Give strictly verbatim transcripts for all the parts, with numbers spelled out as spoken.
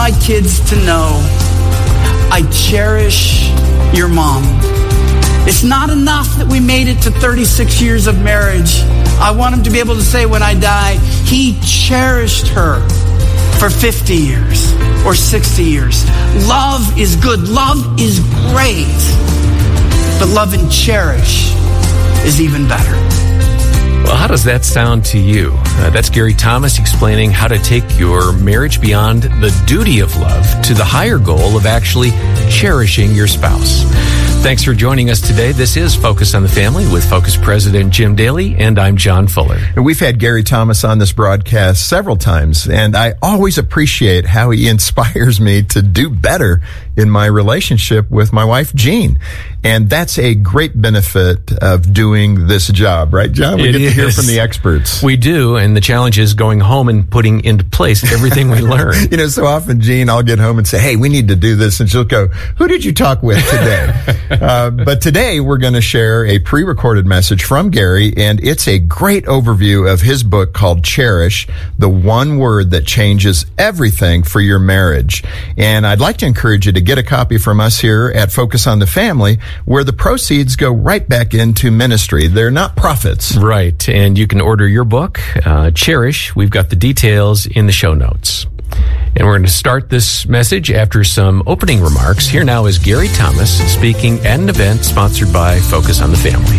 my kids to know I cherish your mom. It's not enough that we made it to thirty-six years of marriage. I want them to be able to say when I die, he cherished her for fifty years or sixty years. Love is good. Love is great. But love and cherish is even better. Well, how does that sound to you? Uh, that's Gary Thomas explaining how to take your marriage beyond the duty of love to the higher goal of actually cherishing your spouse. Thanks for joining us today. This is Focus on the Family with Focus President Jim Daly, and I'm John Fuller. And we've had Gary Thomas on this broadcast several times, and I always appreciate how he inspires me to do better in my relationship with my wife, Jean. And that's a great benefit of doing this job, right, John? We it get is. to hear from the experts. We do, and the challenge is going home and putting into place everything we learn. You know, so often, Jean, I'll get home and say, hey, we need to do this, and she'll go, who did you talk with today? uh, but today, we're going to share a pre-recorded message from Gary, and it's a great overview of his book called Cherish, the one word that changes everything for your marriage. And I'd like to encourage you to get a copy from us here at Focus on the Family, where the proceeds go right back into ministry. They're not profits. Right. And you can order your book, uh, Cherish. We've got the details in the show notes. And we're going to start this message after some opening remarks. Here now is Gary Thomas speaking at an event sponsored by Focus on the Family.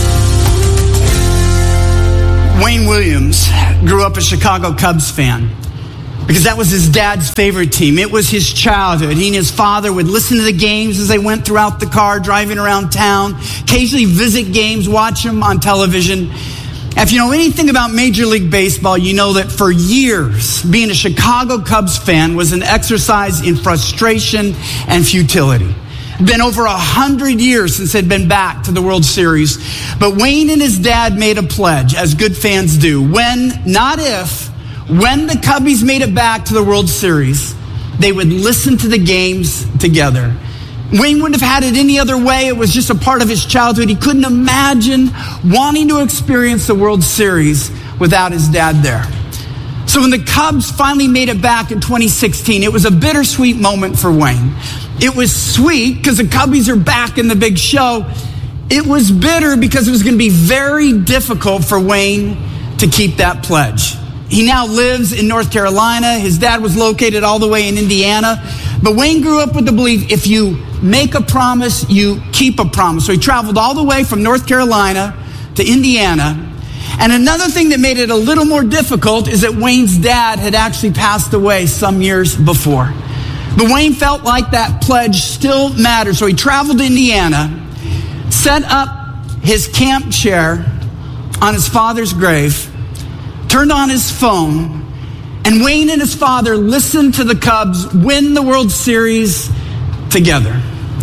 Wayne Williams grew up a Chicago Cubs fan because that was his dad's favorite team. It was his childhood. He and his father would listen to the games as they went throughout the car, driving around town, occasionally visit games, watch them on television. If you know anything about Major League Baseball, you know that for years, being a Chicago Cubs fan was an exercise in frustration and futility. It's been over a hundred years since they'd been back to the World Series. But Wayne and his dad made a pledge, as good fans do. When, not if, when the Cubbies made it back to the World Series, they would listen to the games together. Wayne wouldn't have had it any other way. It was just a part of his childhood. He couldn't imagine wanting to experience the World Series without his dad there. So when the Cubs finally made it back in twenty sixteen, it was a bittersweet moment for Wayne. It was sweet because the Cubbies are back in the big show. It was bitter because it was going to be very difficult for Wayne to keep that pledge. He now lives in North Carolina. His dad was located all the way in Indiana. But Wayne grew up with the belief, if you make a promise, you keep a promise. So he traveled all the way from North Carolina to Indiana. And another thing that made it a little more difficult is that Wayne's dad had actually passed away some years before. But Wayne felt like that pledge still mattered. So he traveled to Indiana, set up his camp chair on his father's grave, turned on his phone, and Wayne and his father listened to the Cubs win the World Series together.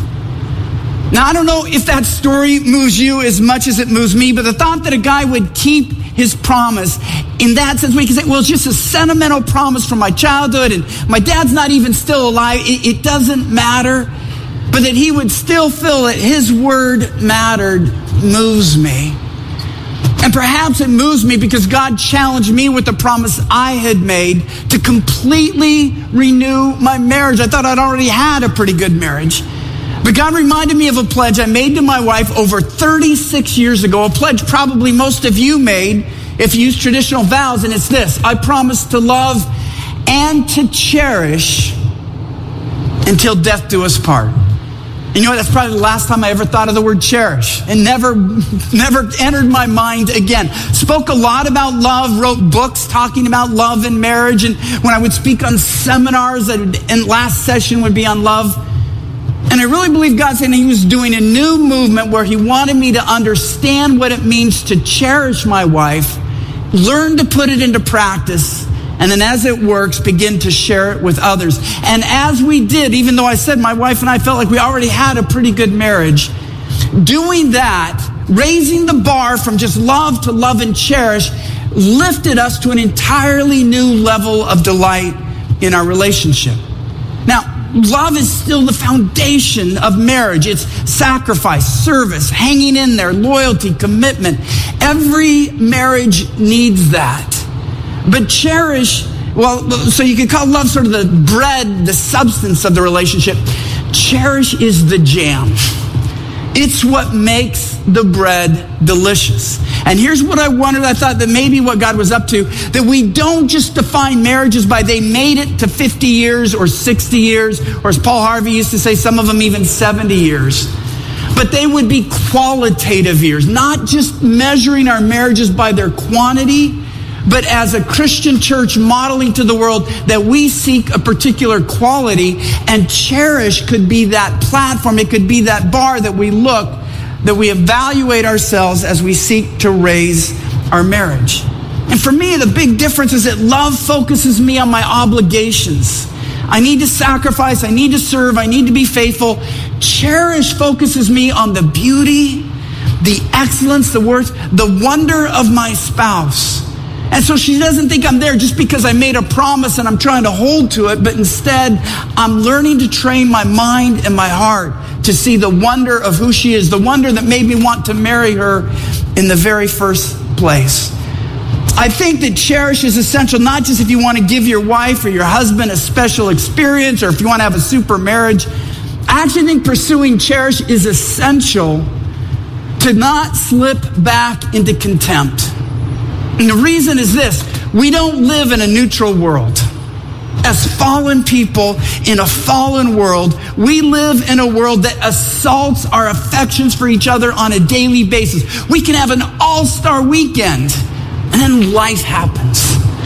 Now, I don't know if that story moves you as much as it moves me, but the thought that a guy would keep his promise in that sense, we can say, well, it's just a sentimental promise from my childhood, and my dad's not even still alive. It, it doesn't matter. But that he would still feel that his word mattered moves me. And perhaps it moves me because God challenged me with the promise I had made to completely renew my marriage. I thought I'd already had a pretty good marriage. But God reminded me of a pledge I made to my wife over thirty-six years ago, a pledge probably most of you made if you use traditional vows, and it's this: I promise to love and to cherish until death do us part. You know, that's probably the last time I ever thought of the word cherish. It never, never entered my mind again. Spoke a lot about love, wrote books talking about love and marriage. And when I would speak on seminars, and last session would be on love. And I really believe God said he was doing a new movement where he wanted me to understand what it means to cherish my wife, learn to put it into practice, and then as it works, begin to share it with others. And as we did, even though I said my wife and I felt like we already had a pretty good marriage, doing that, raising the bar from just love to love and cherish, lifted us to an entirely new level of delight in our relationship. Now, love is still the foundation of marriage. It's sacrifice, service, hanging in there, loyalty, commitment. Every marriage needs that. But cherish Well, so you could call love sort of the bread, the substance of the relationship. Cherish is the jam. It's what makes the bread delicious. And here's what I wondered. I thought that maybe what God was up to, that we don't just define marriages by they made it to fifty years or sixty years, or as Paul Harvey used to say, some of them even seventy years. But they would be qualitative years, not just measuring our marriages by their quantity, but as a Christian church modeling to the world that we seek a particular quality, and Cherish could be that platform. It could be that bar that we look, that we evaluate ourselves as we seek to raise our marriage. And for me, the big difference is that love focuses me on my obligations. I need to sacrifice. I need to serve. I need to be faithful. Cherish focuses me on the beauty, the excellence, the worth, the wonder of my spouse. And so she doesn't think I'm there just because I made a promise and I'm trying to hold to it, but instead I'm learning to train my mind and my heart to see the wonder of who she is, the wonder that made me want to marry her in the very first place. I think that Cherish is essential, not just if you want to give your wife or your husband a special experience or if you want to have a super marriage. I actually think pursuing Cherish is essential to not slip back into contempt. And the reason is this: we don't live in a neutral world. As fallen people in a fallen world, we live in a world that assaults our affections for each other on a daily basis. We can have an all-star weekend, and then life happens.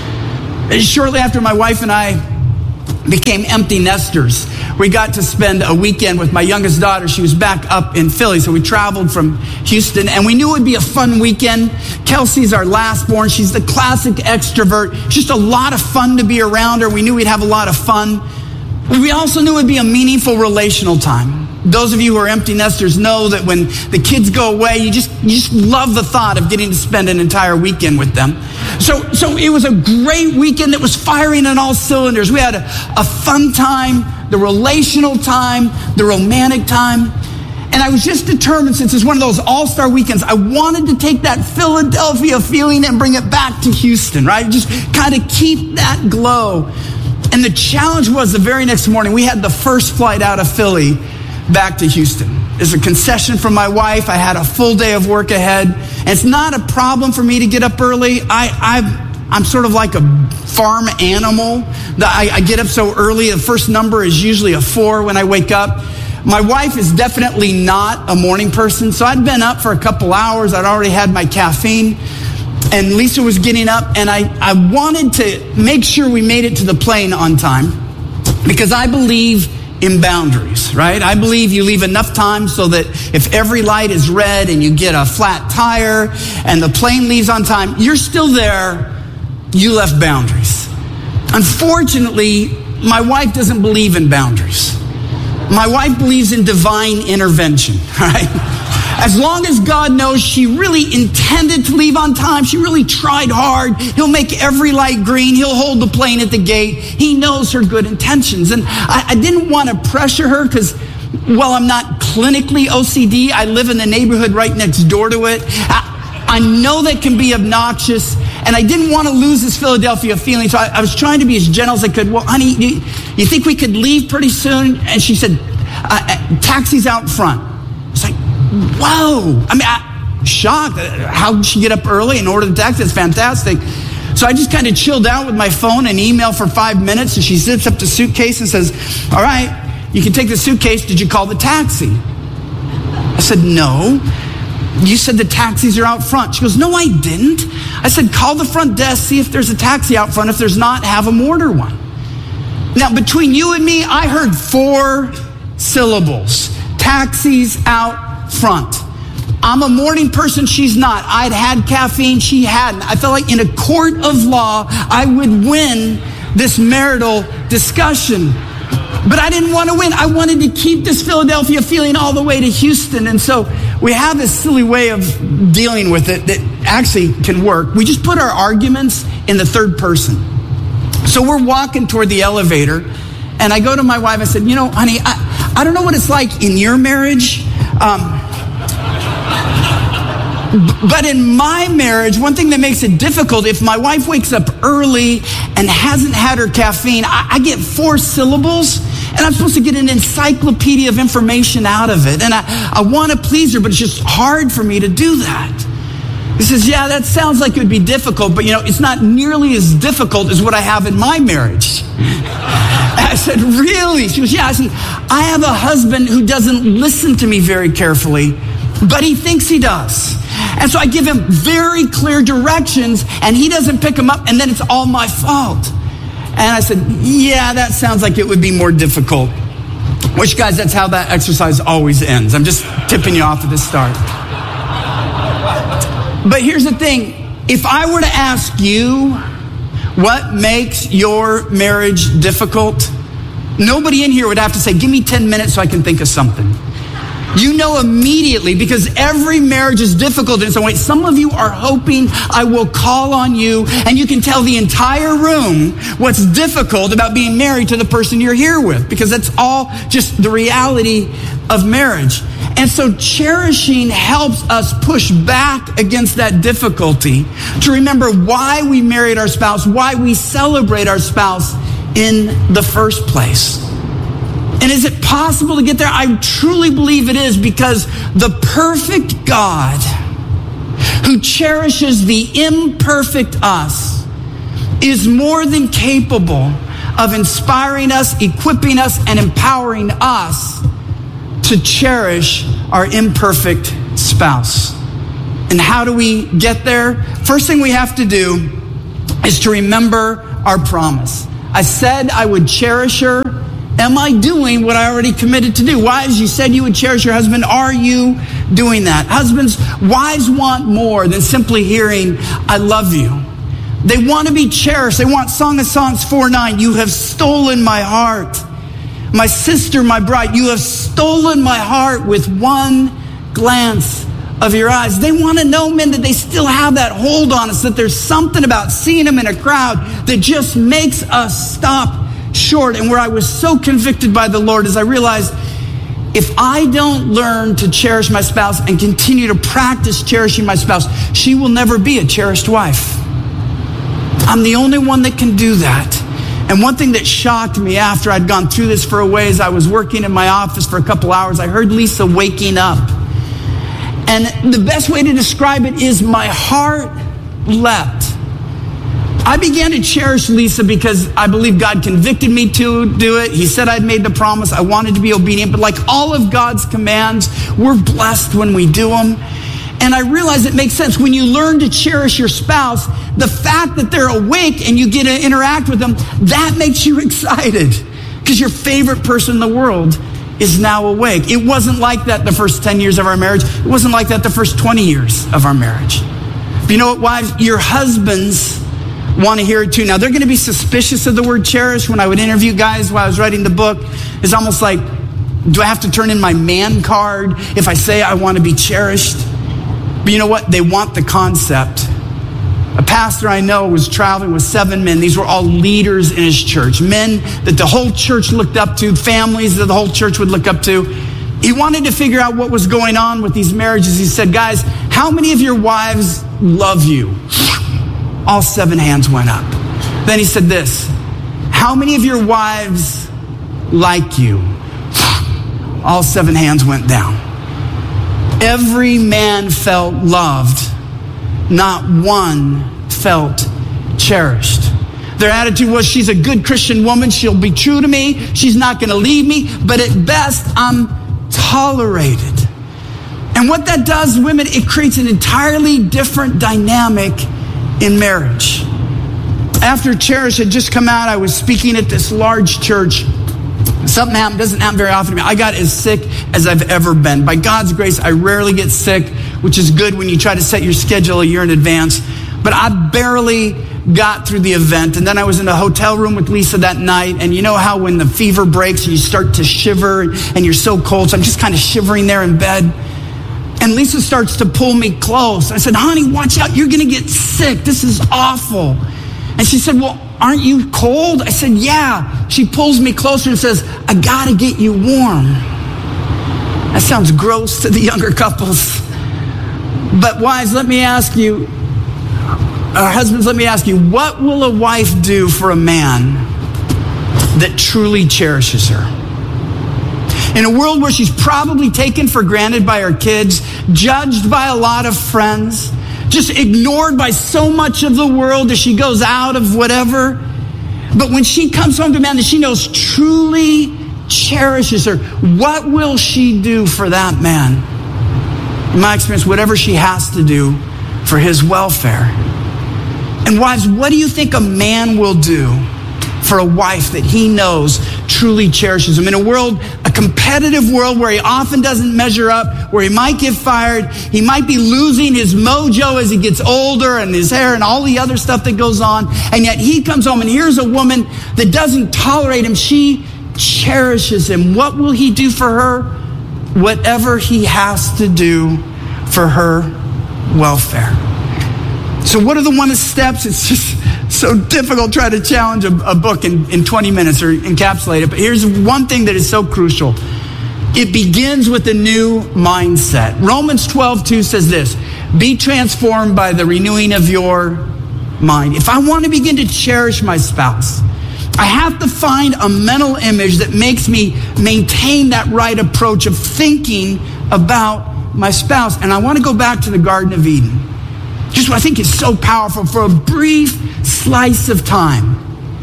And shortly after my wife and I became empty nesters, we got to spend a weekend with my youngest daughter. She was back up in Philly, so we traveled from Houston, and we knew it would be a fun weekend. Kelsey's our last born. She's the classic extrovert. Just a lot of fun to be around her. We knew we'd have a lot of fun. We also knew it would be a meaningful relational time. Those of you who are empty nesters know that when the kids go away, you just you just love the thought of getting to spend an entire weekend with them. So so it was a great weekend that was firing on all cylinders. We had a, a fun time, the relational time, the romantic time. And I was just determined, since it's one of those all-star weekends, I wanted to take that Philadelphia feeling and bring it back to Houston, right? Just kind of keep that glow. And the challenge was the very next morning, we had the first flight out of Philly back to Houston. There's a concession from my wife. I had a full day of work ahead. And it's not a problem for me to get up early. I, I've, I'm sort of like a farm animal. I, I get up so early. The first number is usually a four when I wake up. My wife is definitely not a morning person. So I'd been up for a couple hours. I'd already had my caffeine. And Lisa was getting up. And I, I wanted to make sure we made it to the plane on time, because I believe in boundaries, right? I believe you leave enough time so that if every light is red and you get a flat tire and the plane leaves on time, you're still there. You left boundaries. Unfortunately, my wife doesn't believe in boundaries. My wife believes in divine intervention, right? As long as God knows she really intended to leave on time, she really tried hard, he'll make every light green, he'll hold the plane at the gate. He knows her good intentions. And I, I didn't want to pressure her, because while I'm not clinically O C D, I live in the neighborhood right next door to it. I, I know that can be obnoxious, and I didn't want to lose this Philadelphia feeling, so I, I was trying to be as gentle as I could. Well, honey, you, you think we could leave pretty soon? And she said, uh, taxi's out front. It's like, whoa. I mean, I, shocked. How did she get up early and order the taxi? That's fantastic. So I just kind of chilled out with my phone and email for five minutes. And she zips up the suitcase and says, all right, you can take the suitcase. Did you call the taxi? I said, no. You said the taxis are out front. She goes, no, I didn't. I said, call the front desk, see if there's a taxi out front. If there's not, have them order one. Now, between you and me, I heard four syllables. Taxis out front. I'm a morning person, she's not. I'd had caffeine, she hadn't. I felt like in a court of law, I would win this marital discussion. But I didn't want to win. I wanted to keep this Philadelphia feeling all the way to Houston. And so we have this silly way of dealing with it that actually can work. We just put our arguments in the third person. So we're walking toward the elevator, and I go to my wife, I said, you know, honey, I, I don't know what it's like in your marriage. Um, But in my marriage, one thing that makes it difficult, if my wife wakes up early and hasn't had her caffeine, I, I get four syllables, and I'm supposed to get an encyclopedia of information out of it. And I, I want to please her, but it's just hard for me to do that. He says, yeah, that sounds like it would be difficult, but you know, it's not nearly as difficult as what I have in my marriage. I said, really? She goes, yeah. I said, I have a husband who doesn't listen to me very carefully, but he thinks he does. And so I give him very clear directions, and he doesn't pick them up, and then it's all my fault. And I said, yeah, that sounds like it would be more difficult. Which, guys, that's how that exercise always ends. I'm just tipping you off at the start. But here's the thing. If I were to ask you what makes your marriage difficult, nobody in here would have to say, give me ten minutes so I can think of something. You know immediately, because every marriage is difficult in some way. Some of you are hoping I will call on you, and you can tell the entire room what's difficult about being married to the person you're here with, because that's all just the reality of marriage. And so cherishing helps us push back against that difficulty, to remember why we married our spouse, why we celebrate our spouse in the first place. And is it possible to get there? I truly believe it is, because the perfect God who cherishes the imperfect us is more than capable of inspiring us, equipping us, and empowering us to cherish our imperfect spouse. And how do we get there? First thing we have to do is to remember our promise. I said I would cherish her. Am I doing what I already committed to do? Wives, you said you would cherish your husband. Are you doing that? Husbands, wives want more than simply hearing, I love you. They want to be cherished. They want Song of Songs four nine. You have stolen my heart. My sister, my bride, you have stolen my heart with one glance of your eyes. They want to know, men, that they still have that hold on us, that there's something about seeing them in a crowd that just makes us stop short. And where I was so convicted by the Lord is I realized, if I don't learn to cherish my spouse and continue to practice cherishing my spouse, she will never be a cherished wife. I'm the only one that can do that. And one thing that shocked me after I'd gone through this for a ways, I was working in my office for a couple hours. I heard Lisa waking up. And the best way to describe it is my heart leapt. I began to cherish Lisa because I believe God convicted me to do it. He said I'd made the promise. I wanted to be obedient. But like all of God's commands, we're blessed when we do them. And I realized it makes sense. When you learn to cherish your spouse, the fact that they're awake and you get to interact with them, that makes you excited, because your favorite person in the world is now awake. It wasn't like that the first ten years of our marriage. It wasn't like that the first twenty years of our marriage. But you know what, wives? Your husbands want to hear it too. Now, they're going to be suspicious of the word cherish. When I would interview guys while I was writing the book, it's almost like, do I have to turn in my man card if I say I want to be cherished? But you know what? They want the concept. A pastor I know was traveling with seven men. These were all leaders in his church, men that the whole church looked up to, families that the whole church would look up to. He wanted to figure out what was going on with these marriages. He said, guys, how many of your wives love you? All seven hands went up. Then he said this, how many of your wives like you? All seven hands went down. Every man felt loved. Not one felt cherished. Their attitude was, she's a good Christian woman. She'll be true to me. She's not going to leave me. But at best, I'm tolerated. And what that does, women, it creates an entirely different dynamic in marriage. After Cherish had just come out, I was speaking at this large church. Something happened, doesn't happen very often to me. I got as sick as I've ever been. By God's grace, I rarely get sick, which is good when you try to set your schedule a year in advance. But I barely got through the event. And then I was in a hotel room with Lisa that night. And you know how when the fever breaks and you start to shiver and you're so cold. So I'm just kind of shivering there in bed. And Lisa starts to pull me close. I said, honey, watch out. You're going to get sick. This is awful. And she said, well, aren't you cold? I said, yeah. She pulls me closer and says, I got to get you warm. That sounds gross to the younger couples. But wives, let me ask you, or husbands, let me ask you, what will a wife do for a man that truly cherishes her? In a world where she's probably taken for granted by her kids, judged by a lot of friends, just ignored by so much of the world as she goes out of whatever. But when she comes home to a man that she knows truly cherishes her, what will she do for that man? In my experience, whatever she has to do for his welfare. And wives, what do you think a man will do for a wife that he knows truly cherishes him? In a world, a competitive world where he often doesn't measure up, where he might get fired, he might be losing his mojo as he gets older and his hair and all the other stuff that goes on. And yet he comes home and here's a woman that doesn't tolerate him. She cherishes him. What will he do for her? Whatever he has to do for her welfare. So what are the one steps? It's just so difficult to try to challenge a, a book in, in twenty minutes or encapsulate it. But here's one thing that is so crucial. It begins with a new mindset. Romans twelve two says this, be transformed by the renewing of your mind. If I want to begin to cherish my spouse, I have to find a mental image that makes me maintain that right approach of thinking about my spouse. And I want to go back to the Garden of Eden. Just what I think is so powerful. For a brief slice of time,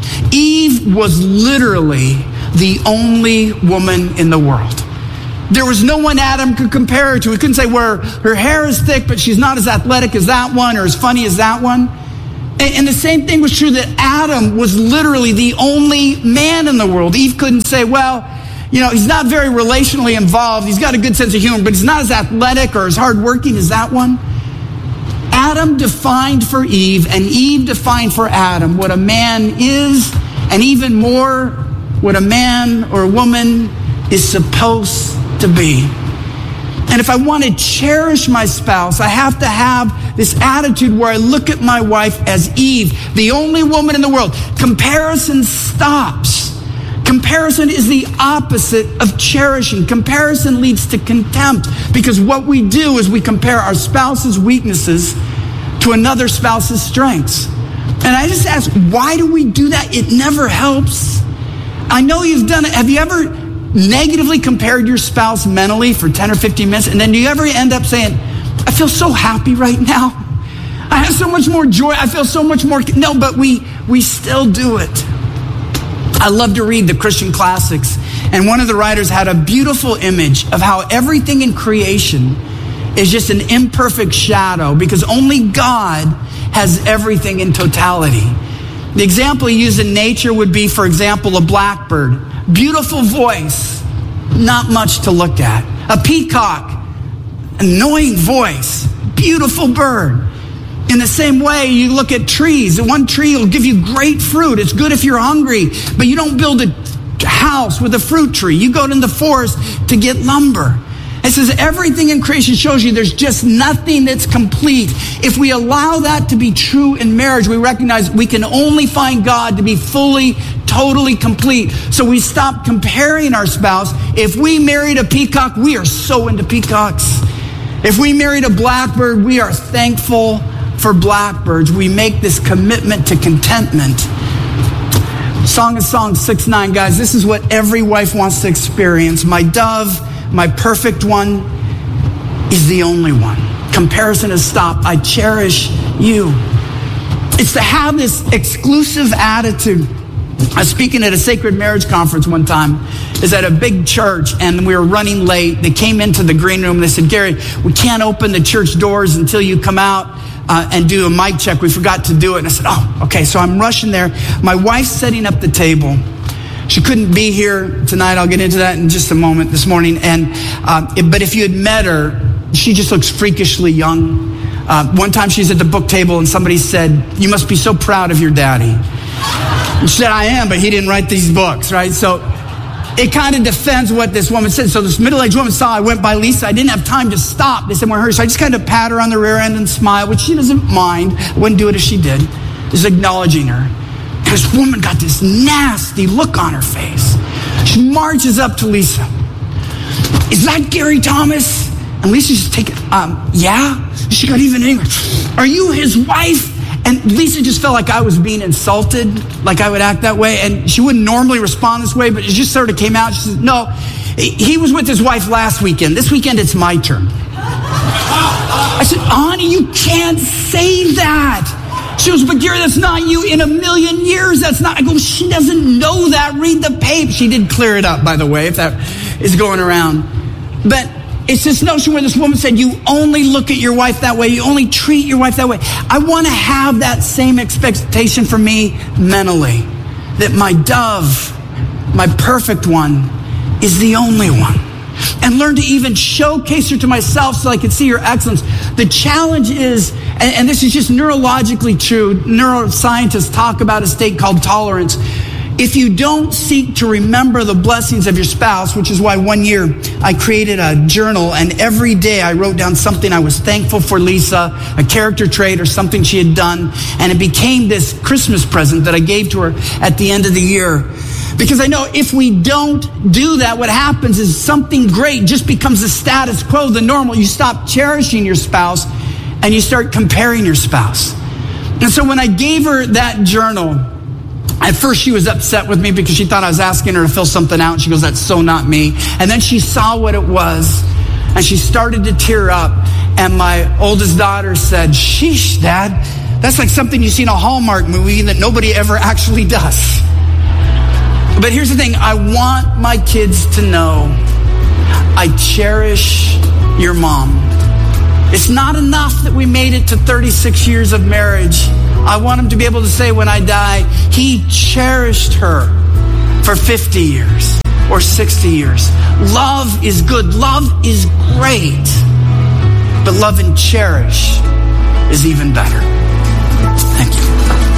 Eve was literally the only woman in the world. There was no one Adam could compare her to. He couldn't say, well, her hair is thick, but she's not as athletic as that one or as funny as that one. And, and the same thing was true that Adam was literally the only man in the world. Eve couldn't say, well, you know, he's not very relationally involved. He's got a good sense of humor, but he's not as athletic or as hardworking as that one. Adam defined for Eve, and Eve defined for Adam what a man is, and even more, what a man or a woman is supposed to be. And if I want to cherish my spouse, I have to have this attitude where I look at my wife as Eve, the only woman in the world. Comparison stops. Comparison is the opposite of cherishing. Comparison leads to contempt, because what we do is we compare our spouse's weaknesses to another spouse's strengths. And I just ask, why do we do that? It never helps. I know you've done it. Have you ever negatively compared your spouse mentally for ten or fifteen minutes? And then do you ever end up saying, I feel so happy right now. I have so much more joy. I feel so much more. No, but we, we still do it. I love to read the Christian classics. And one of the writers had a beautiful image of how everything in creation is just an imperfect shadow, because only God has everything in totality. The example he used in nature would be, for example, a blackbird. Beautiful voice, not much to look at. A peacock, annoying voice, beautiful bird. In the same way, you look at trees. One tree will give you great fruit. It's good if you're hungry, but you don't build a house with a fruit tree. You go to the forest to get lumber. It says everything in creation shows you there's just nothing that's complete. If we allow that to be true in marriage, we recognize we can only find God to be fully, totally complete. So we stop comparing our spouse. If we married a peacock, we are so into peacocks. If we married a blackbird, we are thankful for blackbirds. We make this commitment to contentment. Song of Songs six nine, guys, this is what every wife wants to experience. My dove, my perfect one, is the only one. Comparison has stopped. I cherish you. It's to have this exclusive attitude. I was speaking at a sacred marriage conference one time. It's at a big church, and we were running late. They came into the green room. They said, Gary, we can't open the church doors until you come out uh, and do a mic check. We forgot to do it. And I said, oh, okay. So I'm rushing there. My wife's setting up the table. She couldn't be here tonight. I'll get into that in just a moment this morning. And uh, it, but if you had met her, she just looks freakishly young. Uh, one time she's at the book table and somebody said, you must be so proud of your daddy. And she said, I am, but he didn't write these books, right? So it kind of defends what this woman said. So this middle-aged woman saw I went by Lisa. I didn't have time to stop. They said, we're her. So I just kind of pat her on the rear end and smile, which she doesn't mind. I wouldn't do it if she did. Just acknowledging her. This woman got this nasty look on her face. She marches up to Lisa. Is that Gary Thomas? And Lisa's just taking, um, yeah? She got even angry. Are you his wife? And Lisa just felt like I was being insulted, like I would act that way. And she wouldn't normally respond this way, but it just sort of came out. She said, no, he was with his wife last weekend. This weekend, it's my turn. I said, honey, you can't say that. She goes, but Gary, that's not you. In a million years, that's not. I go, she doesn't know that. Read the paper. She did clear it up, by the way, if that is going around. But it's this notion where this woman said, you only look at your wife that way. You only treat your wife that way. I want to have that same expectation for me mentally. That my dove, my perfect one, is the only one. And learn to even showcase her to myself so I can see her excellence. The challenge is, and, and this is just neurologically true, neuroscientists talk about a state called tolerance. If you don't seek to remember the blessings of your spouse, which is why one year I created a journal, and every day I wrote down something I was thankful for Lisa, a character trait or something she had done, and it became this Christmas present that I gave to her at the end of the year. Because I know if we don't do that, what happens is something great just becomes the status quo, the normal. You stop cherishing your spouse and you start comparing your spouse. And so when I gave her that journal, at first she was upset with me because she thought I was asking her to fill something out. And she goes, that's so not me. And then she saw what it was and she started to tear up. And my oldest daughter said, sheesh, Dad, that's like something you see in a Hallmark movie that nobody ever actually does. But here's the thing. I want my kids to know I cherish your mom. It's not enough that we made it to thirty-six years of marriage. I want them to be able to say when I die, he cherished her for fifty years or sixty years. Love is good. Love is great. But love and cherish is even better. Thank you.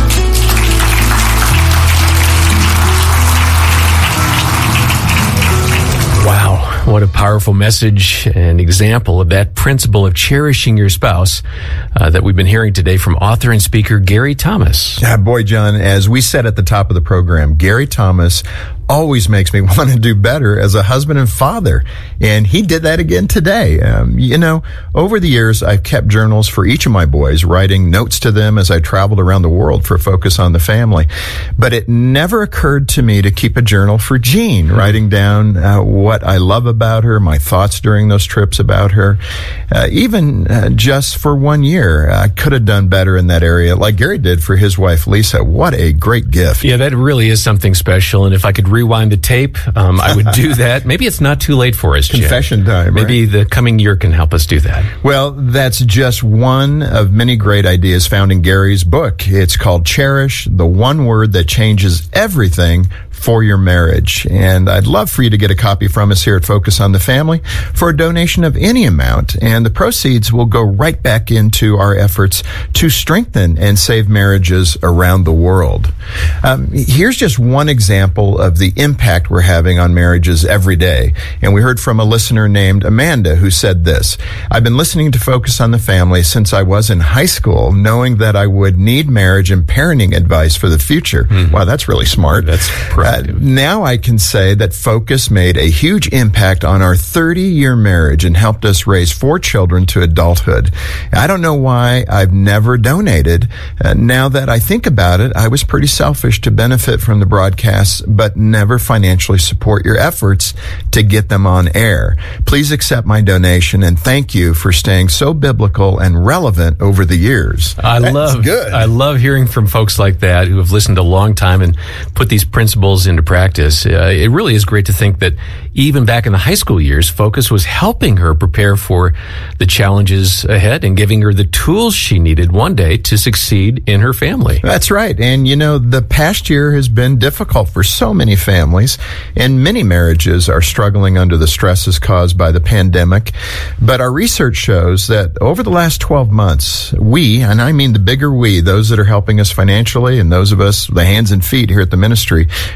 Wow, what a powerful message and example of that principle of cherishing your spouse uh, that we've been hearing today from author and speaker Gary Thomas. Yeah, boy, John, as we said at the top of the program, Gary Thomas always makes me want to do better as a husband and father. And he did that again today. Um, you know, over the years, I've kept journals for each of my boys, writing notes to them as I traveled around the world for Focus on the Family. But it never occurred to me to keep a journal for Jean, writing down uh, what I love about her, my thoughts during those trips about her. Uh, even uh, just for one year, I could have done better in that area, like Gary did for his wife, Lisa. What a great gift. Yeah, that really is something special. And if I could rewind the tape, um, I would do that. Maybe it's not too late for us, Jim. Confession time, right? Maybe the coming year can help us do that. Well, that's just one of many great ideas found in Gary's book. It's called Cherish, the one word that changes everything for your marriage. And I'd love for you to get a copy from us here at Focus on the Family for a donation of any amount. And the proceeds will go right back into our efforts to strengthen and save marriages around the world. Um, here's just one example of the impact we're having on marriages every day. And we heard from a listener named Amanda who said this: I've been listening to Focus on the Family since I was in high school, knowing that I would need marriage and parenting advice for the future. Mm-hmm. Wow, that's really smart. That's Uh, now I can say that Focus made a huge impact on our thirty-year marriage and helped us raise four children to adulthood. I don't know why I've never donated. Uh, now that I think about it, I was pretty selfish to benefit from the broadcasts, but never financially support your efforts to get them on air. Please accept my donation and thank you for staying so biblical and relevant over the years. I That's love good. I love hearing from folks like that who have listened a long time and put these principles into practice. Uh, it really is great to think that even back in the high school years, Focus was helping her prepare for the challenges ahead and giving her the tools she needed one day to succeed in her family. That's right. And you know, the past year has been difficult for so many families, and many marriages are struggling under the stresses caused by the pandemic. But our research shows that over the last twelve months, we, and I mean the bigger we, those that are helping us financially and those of us, the hands and feet here at the ministry,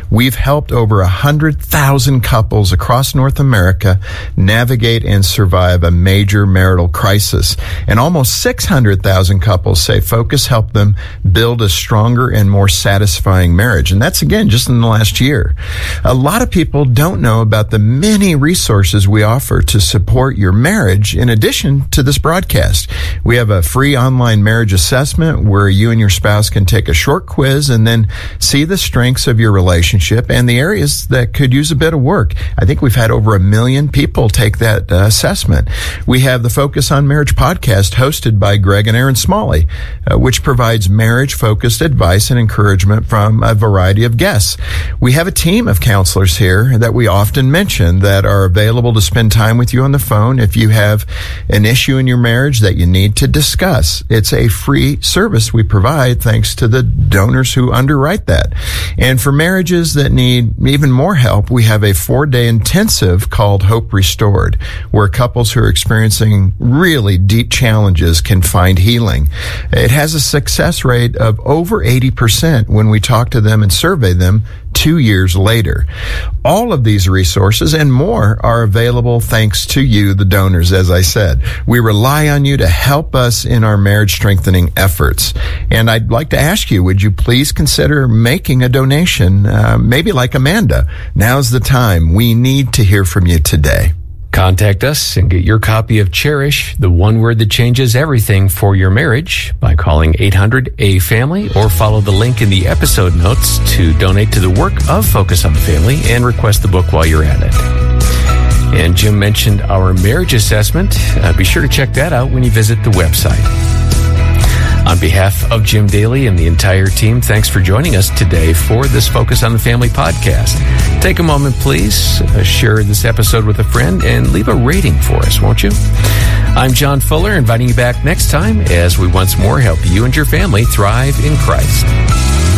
We've helped over one hundred thousand couples across North America navigate and survive a major marital crisis. And almost six hundred thousand couples say Focus helped them build a stronger and more satisfying marriage. And that's, again, just in the last year. A lot of people don't know about the many resources we offer to support your marriage in addition to this broadcast. We have a free online marriage assessment where you and your spouse can take a short quiz and then see the strengths of your relationship and the areas that could use a bit of work. I think we've had over a million people take that uh, assessment. We have the Focus on Marriage podcast hosted by Greg and Aaron Smalley, uh, which provides marriage-focused advice and encouragement from a variety of guests. We have a team of counselors here that we often mention that are available to spend time with you on the phone if you have an issue in your marriage that you need to discuss. It's a free service we provide thanks to the donors who underwrite that. And for marriages that need even more help, we have a four-day intensive called Hope Restored, where couples who are experiencing really deep challenges can find healing. It has a success rate of over eighty percent when we talk to them and survey them two years later. All of these resources and more are available thanks to you, the donors, as I said. We rely on you to help us in our marriage strengthening efforts. And I'd like to ask you, would you please consider making a donation, uh, maybe like Amanda? Now's the time. We need to hear from you today. Contact us and get your copy of Cherish, the one word that changes everything for your marriage, by calling eight hundred A family or follow the link in the episode notes to donate to the work of Focus on the Family and request the book while you're at it. And Jim mentioned our marriage assessment. Uh, be sure to check that out when you visit the website. On behalf of Jim Daly and the entire team, thanks for joining us today for this Focus on the Family podcast. Take a moment, please, uh, share this episode with a friend and leave a rating for us, won't you? I'm John Fuller, inviting you back next time as we once more help you and your family thrive in Christ.